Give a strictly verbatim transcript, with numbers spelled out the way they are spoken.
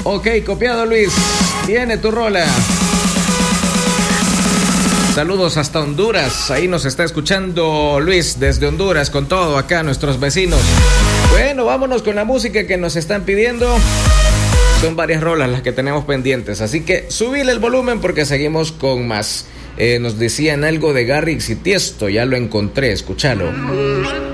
Ok, copiado, Luis. Viene tu rola. Saludos hasta Honduras. Ahí nos está escuchando Luis desde Honduras con todo acá, nuestros vecinos. Bueno, vámonos con la música que nos están pidiendo. Son varias rolas las que tenemos pendientes, así que subile el volumen porque seguimos con más. Eh, nos decían algo de Garrix y Tiesto, ya lo encontré, escúchalo.